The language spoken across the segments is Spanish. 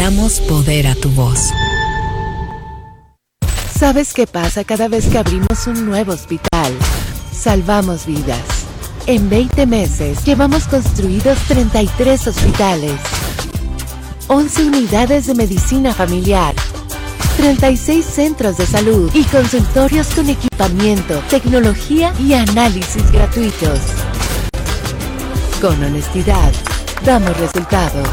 damos poder a tu voz. ¿Sabes qué pasa cada vez que abrimos un nuevo hospital? Salvamos vidas. En 20 meses llevamos construidos 33 hospitales, 11 unidades de medicina familiar, 36 centros de salud y consultorios con equipamiento, tecnología y análisis gratuitos. Con honestidad, damos resultados.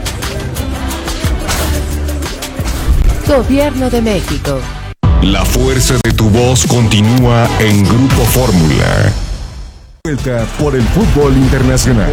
Gobierno de México. La fuerza de tu voz continúa en Grupo Fórmula. Vuelta por el fútbol internacional.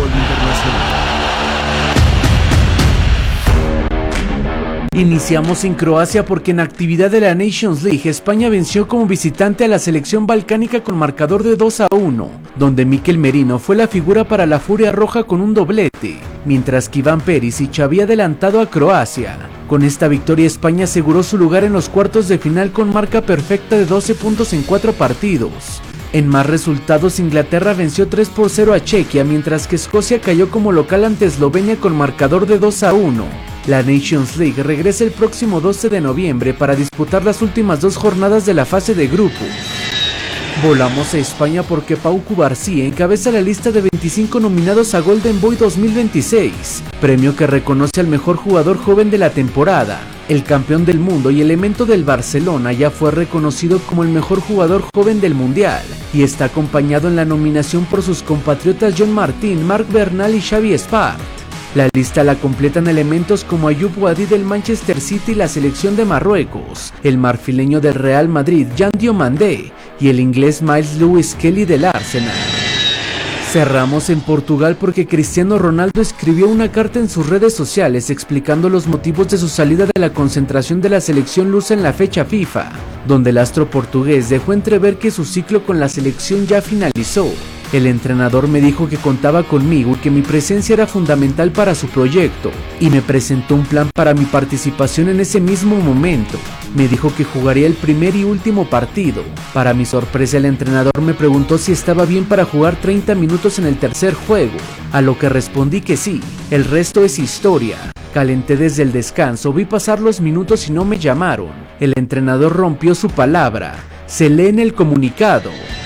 Iniciamos en Croacia porque en actividad de la Nations League, España venció como visitante a la selección balcánica con marcador de 2-1, donde Mikel Merino fue la figura para la Furia Roja con un doblete, mientras que Iván Perisic había adelantado a Croacia. Con esta victoria, España aseguró su lugar en los cuartos de final con marca perfecta de 12 puntos en 4 partidos. En más resultados, Inglaterra venció 3-0 a Chequia, mientras que Escocia cayó como local ante Eslovenia con marcador de 2-1. La Nations League regresa el próximo 12 de noviembre para disputar las últimas 2 jornadas de la fase de grupos. Volamos a España porque Pau Cubarsí encabeza la lista de 25 nominados a Golden Boy 2026, premio que reconoce al mejor jugador joven de la temporada. El campeón del mundo y elemento del Barcelona ya fue reconocido como el mejor jugador joven del mundial y está acompañado en la nominación por sus compatriotas John Martín, Marc Bernal y Xavi Espart. La lista la completan elementos como Ayoub Wadi del Manchester City y la selección de Marruecos, el marfileño del Real Madrid Jan Diomandé y el inglés Miles Lewis Kelly del Arsenal. Cerramos en Portugal porque Cristiano Ronaldo escribió una carta en sus redes sociales explicando los motivos de su salida de la concentración de la selección lusa en la fecha FIFA, donde el astro portugués dejó entrever que su ciclo con la selección ya finalizó. El entrenador me dijo que contaba conmigo y que mi presencia era fundamental para su proyecto, y me presentó un plan para mi participación en ese mismo momento. Me dijo que jugaría el primer y último partido. Para mi sorpresa, el entrenador me preguntó si estaba bien para jugar 30 minutos en el tercer juego, a lo que respondí que sí. El resto es historia. Calenté desde el descanso, vi pasar los minutos y no me llamaron. El entrenador rompió su palabra. Se lee en el comunicado.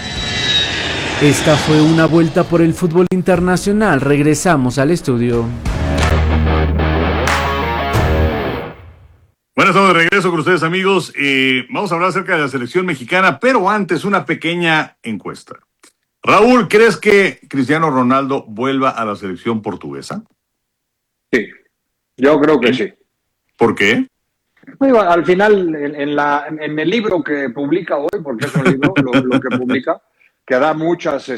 Esta fue una vuelta por el fútbol internacional. Regresamos al estudio. Bueno, estamos de regreso con ustedes, amigos. Vamos a hablar acerca de la selección mexicana, pero antes una pequeña encuesta. Raúl, ¿crees que Cristiano Ronaldo vuelva a la selección portuguesa? Sí, yo creo que sí. ¿Por qué? Digo, al final, en el libro que publica hoy, porque es un libro lo que publica, que da muchos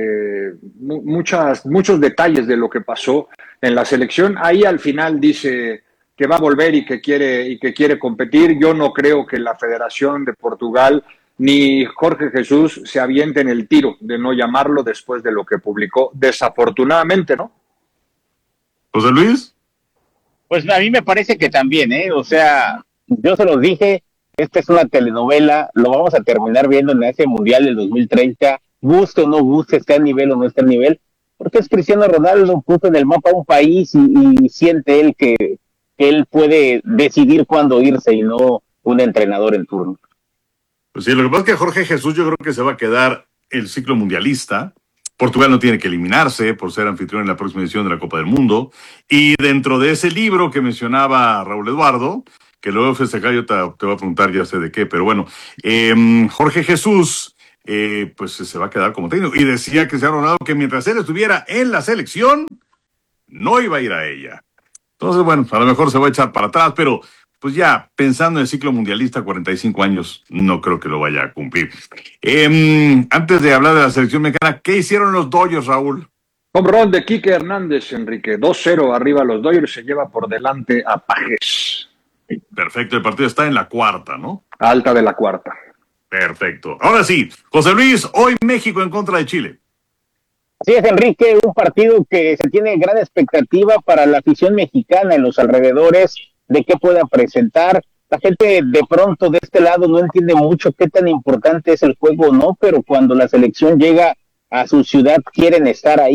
detalles de lo que pasó en la selección. Ahí al final dice que va a volver y que quiere competir. Yo no creo que la Federación de Portugal ni Jorge Jesús se avienten el tiro de no llamarlo después de lo que publicó, desafortunadamente, ¿no? José Luis. Pues a mí me parece que también, o sea, yo se los dije. Esta es una telenovela, lo vamos a terminar viendo en ese Mundial del 2030, guste o no guste, esté a nivel o no esté a nivel, porque es Cristiano Ronaldo, puso en el mapa un país y siente él que él puede decidir cuándo irse y no un entrenador en turno. Pues sí, lo que pasa es que Jorge Jesús yo creo que se va a quedar el ciclo mundialista. Portugal no tiene que eliminarse por ser anfitrión en la próxima edición de la Copa del Mundo. Y dentro de ese libro que mencionaba Raúl Eduardo, que luego FSK yo te voy a preguntar ya sé de qué, pero bueno, Jorge Jesús pues se va a quedar como técnico. Y decía Cristiano Ronaldo que mientras él estuviera en la selección, no iba a ir a ella. Entonces, bueno, a lo mejor se va a echar para atrás, pero pues ya pensando en el ciclo mundialista, 45 años, no creo que lo vaya a cumplir. Antes de hablar de la selección mexicana, ¿qué hicieron los Dodgers, Raúl? Home run de Kike Hernández, Enrique. 2-0 arriba los Dodgers, se lleva por delante a Pajes. Perfecto, el partido está en la cuarta, ¿no? Alta de la cuarta. Perfecto. Ahora sí, José Luis, hoy México en contra de Chile. Así es, Enrique, un partido que se tiene gran expectativa para la afición mexicana en los alrededores de qué pueda presentar. La gente de pronto de este lado no entiende mucho qué tan importante es el juego o no, pero cuando la selección llega a su ciudad quieren estar ahí.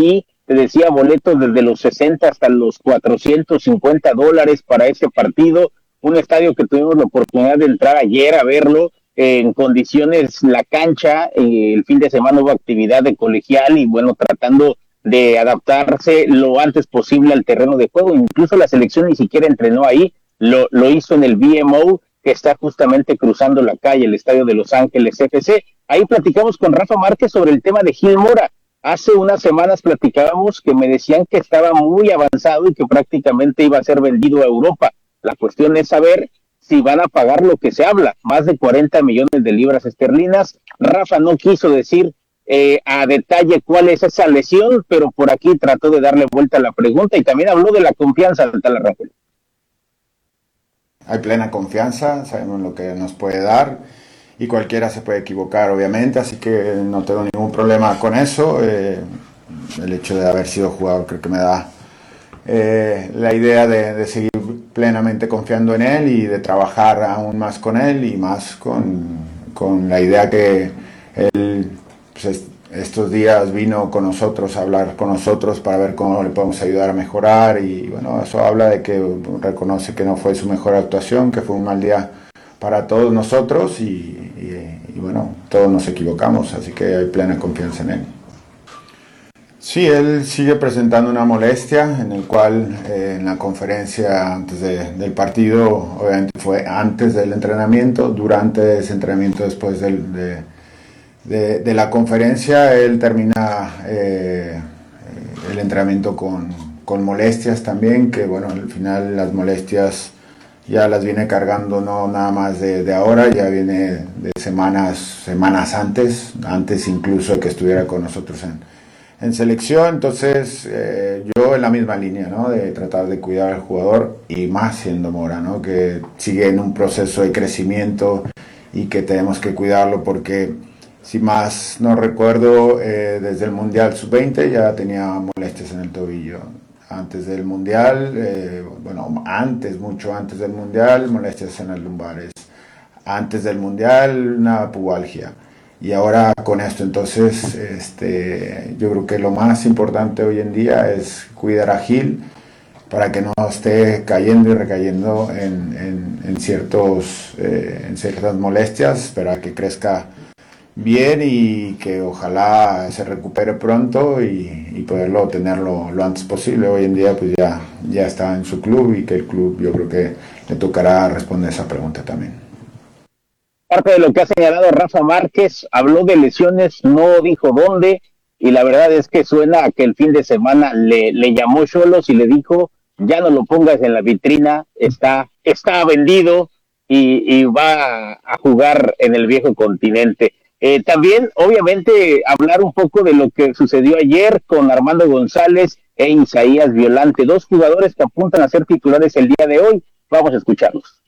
te decía, boletos desde los 60 hasta los $450 para ese partido, un estadio que tuvimos la oportunidad de entrar ayer a verlo, en condiciones, la cancha, el fin de semana hubo actividad de colegial y bueno, tratando de adaptarse lo antes posible al terreno de juego, incluso la selección ni siquiera entrenó ahí, lo hizo en el BMO, que está justamente cruzando la calle, el estadio de Los Ángeles FC. Ahí platicamos con Rafa Márquez sobre el tema de Gil Mora. Hace unas semanas platicábamos que me decían que estaba muy avanzado y que prácticamente iba a ser vendido a Europa. La cuestión es saber si van a pagar lo que se habla, más de 40 millones de libras esterlinas. Rafa no quiso decir a detalle cuál es esa lesión, pero por aquí trató de darle vuelta a la pregunta y también habló de la confianza de tal Rafael. Hay plena confianza, sabemos lo que nos puede dar y cualquiera se puede equivocar, obviamente, así que no tengo ningún problema con eso. El hecho de haber sido jugador creo que me da la idea de seguir plenamente confiando en él y de trabajar aún más con él y más con la idea que él pues, estos días vino con nosotros a hablar con nosotros para ver cómo le podemos ayudar a mejorar y bueno, eso habla de que reconoce que no fue su mejor actuación, que fue un mal día para todos nosotros y bueno, todos nos equivocamos, así que hay plena confianza en él. Sí, él sigue presentando una molestia en el cual en la conferencia antes del partido, obviamente fue antes del entrenamiento, durante ese entrenamiento, después de la conferencia, él termina el entrenamiento con molestias también, que bueno, al final las molestias ya las viene cargando no nada más de ahora, ya viene de semanas antes incluso de que estuviera con nosotros en selección. Entonces yo en la misma línea, ¿no? De tratar de cuidar al jugador y más siendo Mora, ¿no? Que sigue en un proceso de crecimiento y que tenemos que cuidarlo porque si más no recuerdo desde el Mundial Sub-20 ya tenía molestias en el tobillo. Antes del Mundial, mucho antes del Mundial, molestias en las lumbares. Antes del Mundial, una pubalgia. Y ahora con esto, entonces, yo creo que lo más importante hoy en día es cuidar a Gil para que no esté cayendo y recayendo en ciertas molestias, para que crezca bien y que ojalá se recupere pronto y poderlo tenerlo lo antes posible. Hoy en día pues ya está en su club y que el club yo creo que le tocará responder esa pregunta también. Parte de lo que ha señalado Rafa Márquez, habló de lesiones, no dijo dónde, y la verdad es que suena a que el fin de semana le llamó Xolos y le dijo, ya no lo pongas en la vitrina, está vendido y va a jugar en el viejo continente. También, obviamente, hablar un poco de lo que sucedió ayer con Armando González e Isaías Violante, dos jugadores que apuntan a ser titulares el día de hoy. Vamos a escucharlos.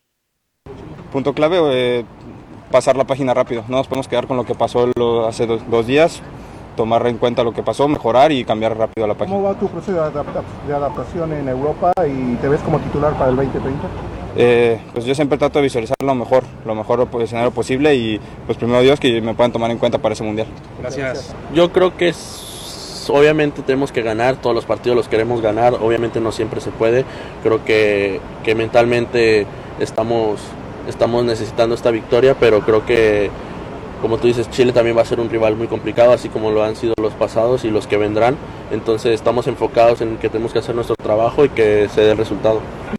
Punto clave, pasar la página rápido. No nos podemos quedar con lo que pasó hace dos días, tomar en cuenta lo que pasó, mejorar y cambiar rápido la página. ¿Cómo va tu proceso de adaptación en Europa y te ves como titular para el 2030? Pues yo siempre trato de visualizar lo mejor escenario posible y pues primero Dios que me puedan tomar en cuenta para ese mundial. Gracias. Yo creo que obviamente tenemos que ganar, todos los partidos los queremos ganar, obviamente no siempre se puede, creo que mentalmente estamos necesitando esta victoria, pero creo que como tú dices, Chile también va a ser un rival muy complicado, así como lo han sido los pasados y los que vendrán, entonces estamos enfocados en que tenemos que hacer nuestro trabajo y que se dé el resultado.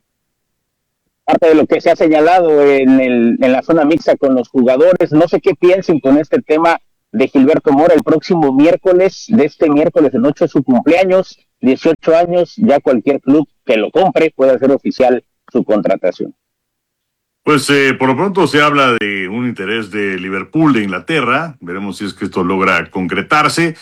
Parte de lo que se ha señalado en la zona mixta con los jugadores, no sé qué piensen con este tema de Gilberto Mora. El próximo miércoles, en 8 es su cumpleaños, 18 años, ya cualquier club que lo compre puede hacer oficial su contratación. Pues por lo pronto se habla de un interés de Liverpool de Inglaterra, veremos si es que esto logra concretarse,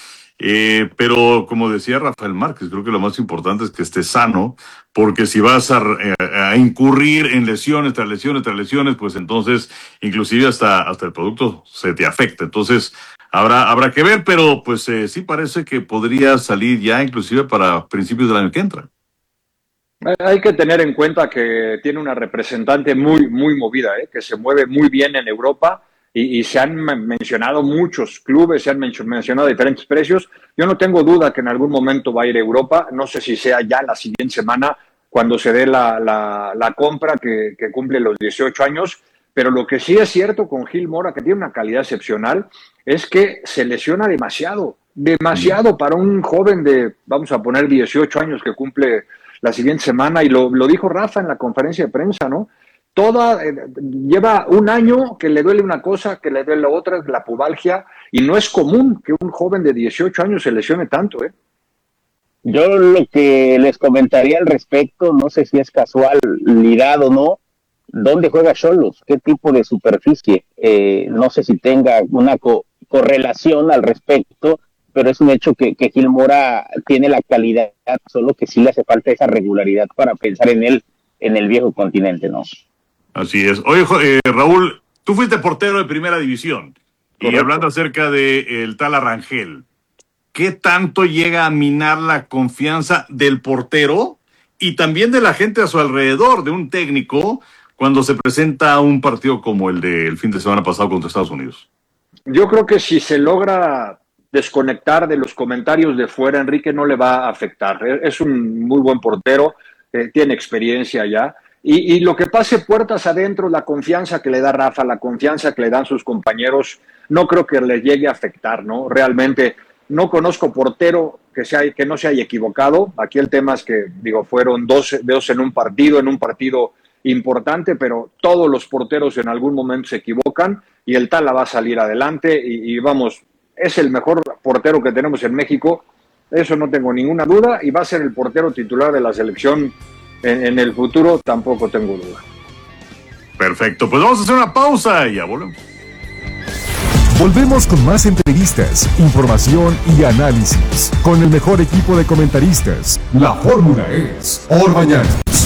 pero como decía Rafael Márquez, creo que lo más importante es que esté sano, porque si vas a incurrir en lesiones tras lesiones, pues entonces inclusive hasta el producto se te afecta, entonces habrá que ver, pero pues sí parece que podría salir ya inclusive para principios del año que entra. Hay que tener en cuenta que tiene una representante muy movida, que se mueve muy bien en Europa y se han mencionado muchos clubes, se han mencionado diferentes precios. Yo no tengo duda que en algún momento va a ir a Europa, no sé si sea ya la siguiente semana cuando se dé la compra que cumple los 18 años, pero lo que sí es cierto con Gil Mora, que tiene una calidad excepcional, es que se lesiona demasiado para un joven de, vamos a poner 18 años que cumple la siguiente semana, y lo dijo Rafa en la conferencia de prensa, ¿no? Lleva un año que le duele una cosa, que le duele la otra, la pubalgia, y no es común que un joven de 18 años se lesione tanto, ¿eh? Yo lo que les comentaría al respecto, no sé si es casualidad o no, ¿dónde juega Xolos? ¿Qué tipo de superficie? No sé si tenga una correlación al respecto, pero es un hecho que Gil Mora tiene la calidad, solo que sí le hace falta esa regularidad para pensar en él en el viejo continente, ¿no? Así es. Oye, Raúl, tú fuiste portero de primera división. Correcto. Y hablando acerca del tal Arrangel, ¿qué tanto llega a minar la confianza del portero y también de la gente a su alrededor, de un técnico, cuando se presenta un partido como el del fin de semana pasado contra Estados Unidos? Yo creo que si se logra desconectar de los comentarios de fuera, Enrique, no le va a afectar. Es un muy buen portero, tiene experiencia ya. Y lo que pase puertas adentro, la confianza que le da Rafa, la confianza que le dan sus compañeros, no creo que le llegue a afectar, ¿no? Realmente no conozco portero que no se haya equivocado. Aquí el tema es que, fueron dos en un partido importante, pero todos los porteros en algún momento se equivocan y el Tala va a salir adelante y vamos, es el mejor portero que tenemos en México, eso no tengo ninguna duda, y va a ser el portero titular de la selección en el futuro, tampoco tengo duda. Perfecto, pues vamos a hacer una pausa y ya volvemos. Volvemos con más entrevistas, información y análisis con el mejor equipo de comentaristas. La fórmula es Orbañanos.